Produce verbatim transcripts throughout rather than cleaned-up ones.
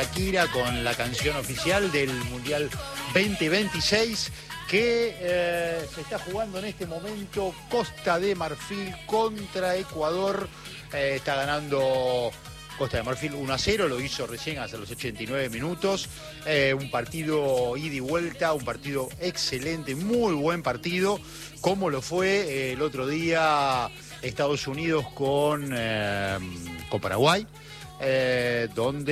Shakira con la canción oficial del Mundial veinte veintiséis que eh, se está jugando en este momento Costa de Marfil contra Ecuador. Eh, está ganando Costa de Marfil uno a cero, lo hizo recién hace los ochenta y nueve minutos. Eh, un partido ida y vuelta, un partido excelente, muy buen partido, como lo fue eh, el otro día Estados Unidos con, eh, con Paraguay. Eh,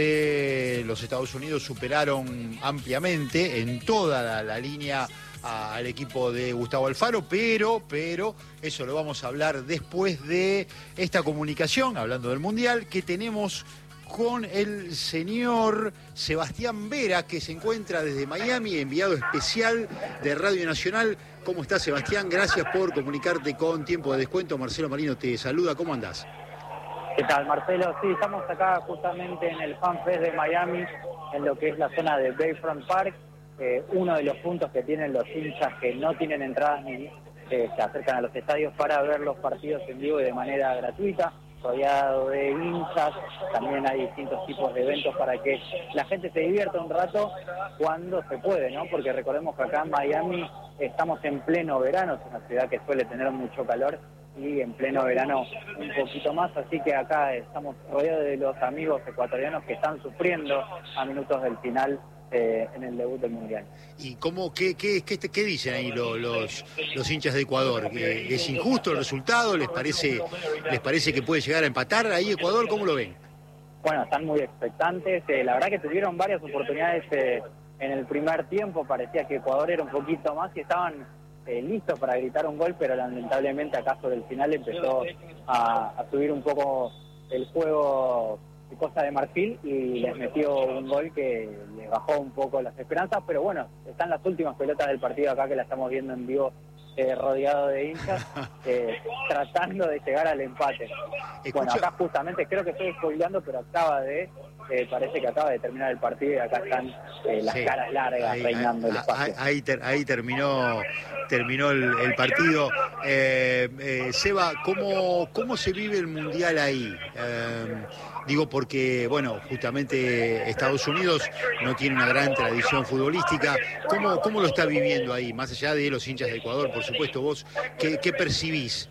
donde los Estados Unidos superaron ampliamente en toda la, la línea a, al equipo de Gustavo Alfaro, pero, pero eso lo vamos a hablar después de esta comunicación, hablando del Mundial, que tenemos con el señor Sebastián Vera, que se encuentra desde Miami, enviado especial de Radio Nacional. ¿Cómo estás, Sebastián? Gracias por comunicarte con Tiempo de Descuento. Marcelo Marino te saluda. ¿Cómo andás? ¿Qué tal, Marcelo? Sí, estamos acá justamente en el Fan Fest de Miami, en lo que es la zona de Bayfront Park, eh, uno de los puntos que tienen los hinchas que no tienen entradas ni eh, se acercan a los estadios para ver los partidos en vivo y de manera gratuita, rodeado de hinchas. También hay distintos tipos de eventos para que la gente se divierta un rato cuando se puede, ¿no? Porque recordemos que acá en Miami estamos en pleno verano, es una ciudad que suele tener mucho calor, y en pleno verano un poquito más, así que acá estamos rodeados de los amigos ecuatorianos que están sufriendo a minutos del final eh, en el debut del Mundial. ¿Y cómo, qué, qué, qué, qué dicen ahí los, los, los hinchas de Ecuador? ¿Es injusto el resultado? ¿Les parece, les parece que puede llegar a empatar ahí Ecuador? ¿Cómo lo ven? Bueno, están muy expectantes, eh, la verdad que tuvieron varias oportunidades eh, en el primer tiempo, parecía que Ecuador era un poquito más y estaban Eh, listo para gritar un gol, pero lamentablemente acaso del final empezó a, a subir un poco el juego de Costa de Marfil y les metió un gol que les bajó un poco las esperanzas, pero bueno, están las últimas pelotas del partido acá que la estamos viendo en vivo, eh, rodeado de hinchas, eh, tratando de llegar al empate. Escucha. Bueno, acá justamente, creo que estoy spoileando, pero acaba de... Eh, parece que acaba de terminar el partido y acá están eh, las sí, caras largas ahí, reinando ahí, el espacio. Ahí, ahí, ter, ahí terminó terminó el, el partido. Eh, eh, Seba, ¿cómo, ¿cómo se vive el Mundial ahí? Eh, digo porque, bueno, justamente Estados Unidos no tiene una gran tradición futbolística. ¿Cómo, cómo lo está viviendo ahí? Más allá de los hinchas de Ecuador, por supuesto, vos, ¿qué, qué percibís?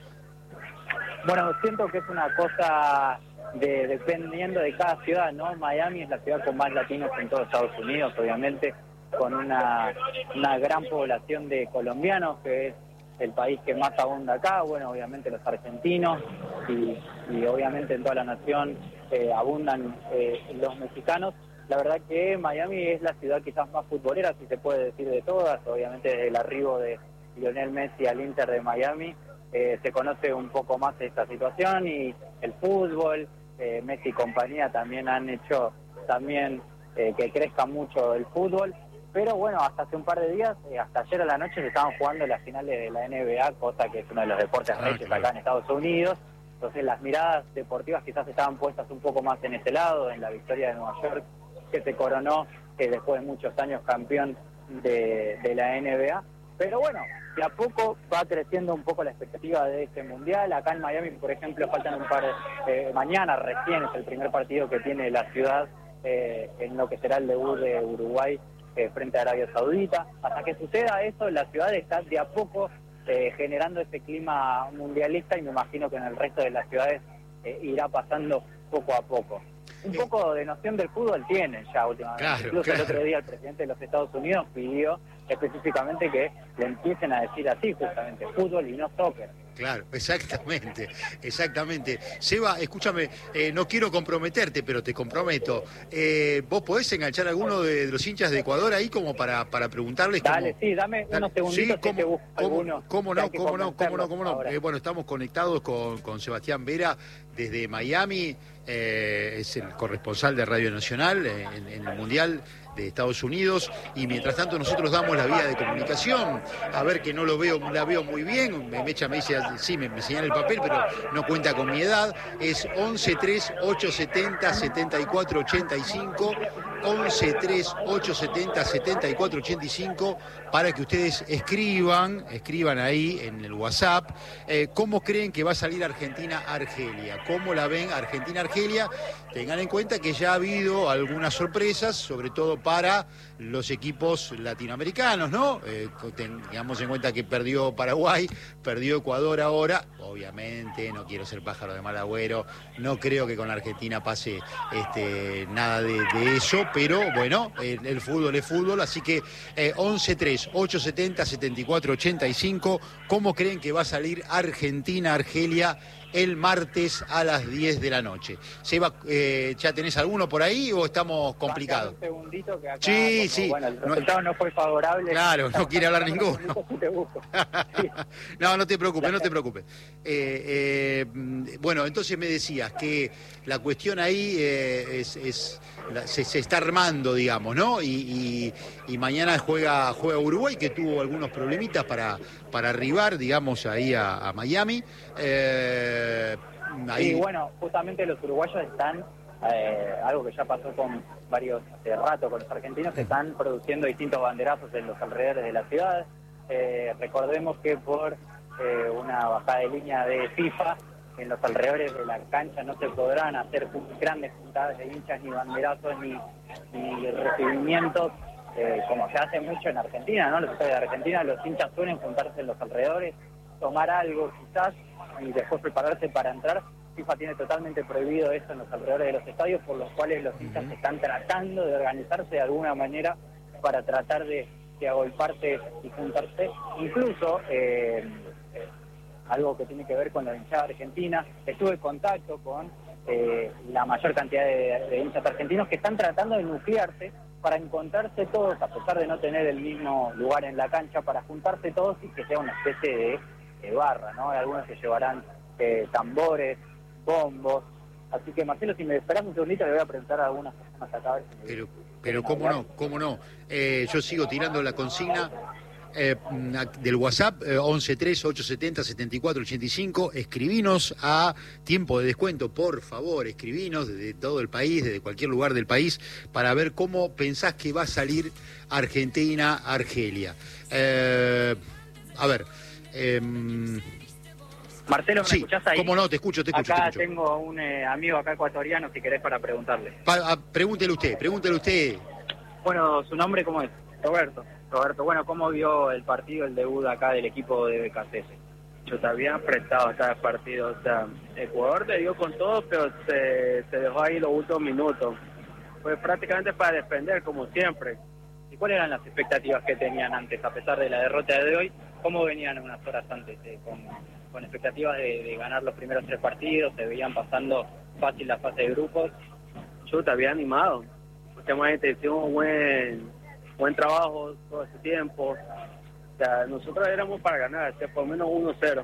Bueno, siento que es una cosa... De, dependiendo de cada ciudad, ¿no? Miami es la ciudad con más latinos en todo Estados Unidos, obviamente, con una, una gran población de colombianos, que es el país que más abunda acá, bueno, obviamente los argentinos, y, y obviamente en toda la nación eh, abundan eh, los mexicanos. La verdad que Miami es la ciudad quizás más futbolera, si se puede decir, de todas, obviamente desde el arribo de Lionel Messi al Inter de Miami, eh, se conoce un poco más esta situación y el fútbol. Eh, Messi y compañía también han hecho también eh, que crezca mucho el fútbol, pero bueno, hasta hace un par de días, eh, hasta ayer a la noche se estaban jugando las finales de la N B A, cosa que es uno de los deportes ah, reyes claro. acá en Estados Unidos. Entonces las miradas deportivas quizás estaban puestas un poco más en ese lado, en la victoria de Nueva York, que se coronó eh, después de muchos años campeón de, de la N B A. Pero bueno, de a poco va creciendo un poco la expectativa de este Mundial. Acá en Miami, por ejemplo, faltan un par de... Eh, mañana recién es el primer partido que tiene la ciudad eh, en lo que será el debut de Uruguay eh, frente a Arabia Saudita. Hasta que suceda eso, la ciudad está de a poco eh, generando ese clima mundialista y me imagino que en el resto de las ciudades eh, irá pasando poco a poco. Un poco de noción del fútbol tienen ya últimamente. Claro, Incluso claro. el otro día el presidente de los Estados Unidos pidió específicamente que le empiecen a decir así, justamente, fútbol y no soccer. Claro, exactamente, exactamente. Seba, escúchame, eh, no quiero comprometerte, pero te comprometo. Eh, ¿Vos podés enganchar a alguno de, de los hinchas de Ecuador ahí como para, para preguntarles? Dale, cómo... sí, dame Dale. unos segunditos sí, ¿cómo, que te busco cómo, alguno. ¿Cómo no, cómo no, cómo no, cómo no, cómo no? Eh, bueno, estamos conectados con, con Sebastián Vera desde Miami, eh, es el corresponsal de Radio Nacional eh, en, en el Mundial de Estados Unidos, y mientras tanto nosotros damos la vía de comunicación, a ver que no lo veo, la veo muy bien, Mecha me dice, sí, me, me señala el papel, pero no cuenta con mi edad, es once tres ocho setenta setenta y cuatro ochenta y cinco, once tres ocho setenta setenta y cuatro ochenta y cinco, para que ustedes escriban, escriban ahí en el WhatsApp, eh, cómo creen que va a salir Argentina-Argelia, cómo la ven Argentina-Argelia, tengan en cuenta que ya ha habido algunas sorpresas, sobre todo para los equipos latinoamericanos, ¿no? Eh, tengamos en cuenta que perdió Paraguay, perdió Ecuador ahora, obviamente, no quiero ser pájaro de mal agüero, no creo que con Argentina pase este, nada de, de eso, pero bueno, el, el fútbol es fútbol, así que eh, once tres, ochocientos setenta, setenta y cuatro ochenta y cinco, ¿cómo creen que va a salir Argentina-Argelia el martes a las diez de la noche? Seba, eh, ¿ya tenés alguno por ahí o estamos complicados? Un segundito que acá, sí, como, sí. Bueno, el resultado no, no fue favorable. Claro, no quiere hablar ninguno. Sí. No, no te preocupes, no te preocupes. Eh, eh, bueno, entonces me decías que la cuestión ahí eh, es, es la, se, se está armando, digamos, ¿no? Y, y, y mañana juega, juega Uruguay, que tuvo algunos problemitas para, para arribar, digamos, ahí a, a Miami. Eh, ahí... Y bueno, justamente los uruguayos están, eh, algo que ya pasó con varios, hace rato con los argentinos, que están produciendo distintos banderazos en los alrededores de la ciudad. Eh, recordemos que por eh, una bajada de línea de FIFA, en los alrededores de la cancha no se podrán hacer grandes juntadas de hinchas, ni banderazos, ni, ni recibimientos, eh, como se hace mucho en Argentina, ¿no? Los estadios de Argentina, los hinchas suelen juntarse en los alrededores, tomar algo quizás, y después prepararse para entrar. FIFA tiene totalmente prohibido eso en los alrededores de los estadios, por los cuales los hinchas uh-huh. están tratando de organizarse de alguna manera para tratar de, de agolparse y juntarse. Incluso, eh, eh, algo que tiene que ver con la hinchada argentina, estuve en contacto con eh, la mayor cantidad de, de hinchas argentinos que están tratando de nuclearse para encontrarse todos, a pesar de no tener el mismo lugar en la cancha, para juntarse todos y que sea una especie de, de barra, ¿no? Algunos se llevarán eh, tambores, bombos. Así que, Marcelo, si me esperás un segundito, le voy a preguntar a algunas personas acá. A ver si me pero, pero cómo no, cómo no. Eh, yo sigo tirando la consigna eh, del WhatsApp, eh, once tres, ochocientos setenta, setenta y cuatro ochenta y cinco. Escribinos a tiempo de descuento, por favor, escribinos desde todo el país, desde cualquier lugar del país, para ver cómo pensás que va a salir Argentina-Argelia. Eh, a ver... Eh, Marcelo, ¿me sí, escuchás ahí? ¿Cómo no? Te escucho, te escucho. Acá te escucho. Tengo un eh, amigo acá ecuatoriano, si querés, para preguntarle. Pa, a, pregúntele usted, pregúntele usted. Bueno, ¿su nombre cómo es? Roberto. Roberto, bueno, ¿cómo vio el partido, el debut acá del equipo de B K C S? Yo te había prestado hasta el partido, o sea, Ecuador le dio con todo, pero se, se dejó ahí los últimos minutos. Fue prácticamente para defender, como siempre. ¿Y cuáles eran las expectativas que tenían antes, a pesar de la derrota de hoy? ¿Cómo venían unas horas antes eh, con, con expectativas de, de ganar los primeros tres partidos? ¿Se veían pasando fácil la fase de grupos? Yo te había animado. Últimamente hicimos un buen, buen trabajo todo ese tiempo. O sea, nosotros éramos para ganar, o sea, por lo menos uno cero.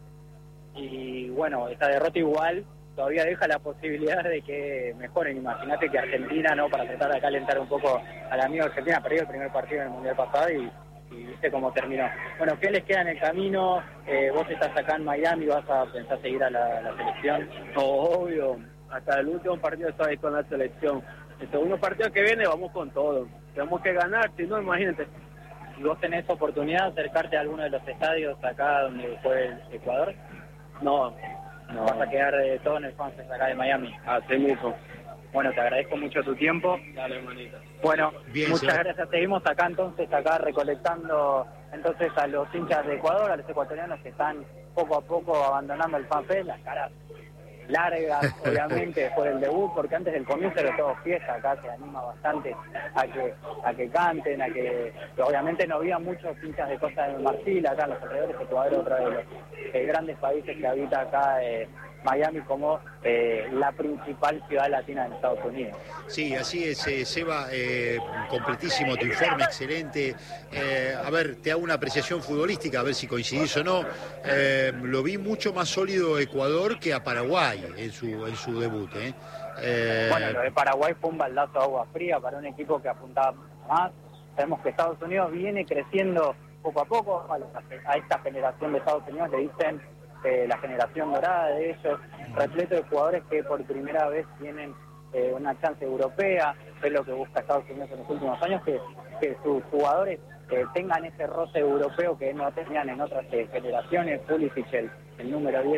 Y bueno, esta derrota igual todavía deja la posibilidad de que mejoren. Imagínate que Argentina, ¿no? Para tratar de calentar un poco al amigo de Argentina, perdió el primer partido en el Mundial pasado y, y viste cómo terminó. Bueno, ¿qué les queda en el camino? Eh, vos estás acá en Miami, ¿vas a pensar seguir a la, la selección? No, obvio, hasta el último partido estoy ahí con la selección. El segundo partido que viene vamos con todo. Tenemos que ganar, si no, imagínate. ¿Y vos tenés oportunidad de acercarte a alguno de los estadios acá donde fue el Ecuador? No. No. ¿Vas a quedar de todo en el FanFest acá de Miami? Así mismo. Bueno, te agradezco mucho tu tiempo. Dale, hermanita. Bueno, Bien, muchas Seba. gracias. Seguimos acá entonces, acá recolectando entonces a los hinchas de Ecuador, a los ecuatorianos que están poco a poco abandonando el FanFest, las caras largas, obviamente, después del debut, porque antes del comienzo era todo fiesta, acá se anima bastante a que a que canten, a que, que obviamente no había muchos hinchas de Costa de Marfil acá en los alrededores, Ecuador es otro de los eh, grandes países que habita acá eh, Miami como eh, la principal ciudad latina de Estados Unidos. Sí, así es, eh, Seba, eh, completísimo tu informe, excelente. Eh, a ver, te hago una apreciación futbolística, a ver si coincidís o no. Eh, lo vi mucho más sólido Ecuador que a Paraguay en su en su debut. ¿eh? Eh... Bueno, lo de Paraguay fue un baldazo de agua fría para un equipo que apuntaba más. Sabemos que Estados Unidos viene creciendo poco a poco. A, los, a esta generación de Estados Unidos le dicen eh, la generación dorada de ellos, repleto de jugadores que por primera vez tienen eh, una chance europea. Es lo que busca Estados Unidos en los últimos años, que, que sus jugadores eh, tengan ese roce europeo que no tenían en otras eh, generaciones. Pulisic, el, el número diez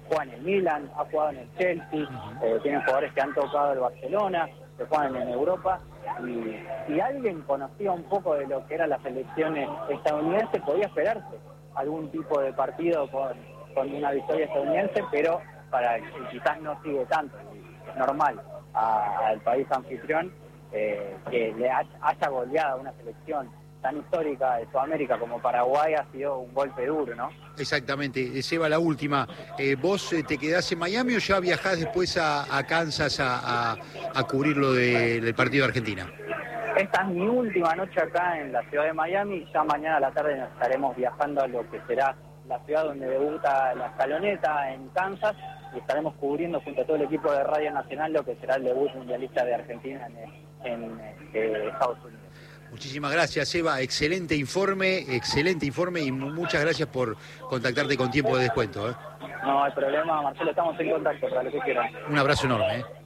juega en el Milan, ha jugado en el Chelsea, eh, tiene jugadores que han tocado el Barcelona, que juegan en Europa, y si alguien conocía un poco de lo que eran las selecciones estadounidenses, podía esperarse algún tipo de partido con, con una victoria estadounidense, pero para el que quizás no sigue tanto, es normal a, al país anfitrión eh, que le haya, haya goleado a una selección tan histórica de Sudamérica como Paraguay ha sido un golpe duro, ¿no? Exactamente. Seba, la última. Eh, ¿Vos eh, te quedás en Miami o ya viajás después a, a Kansas a, a, a cubrir lo de, del partido de Argentina? Esta es mi última noche acá en la ciudad de Miami. Ya mañana a la tarde nos estaremos viajando a lo que será la ciudad donde debuta la Escaloneta, en Kansas, y estaremos cubriendo junto a todo el equipo de Radio Nacional lo que será el debut mundialista de Argentina en, en, en Estados Unidos. Muchísimas gracias, Eva. Excelente informe, excelente informe y muchas gracias por contactarte con tiempo de descuento, ¿eh? No hay problema, Marcelo, estamos en contacto para lo que quieran. Un abrazo enorme, ¿eh?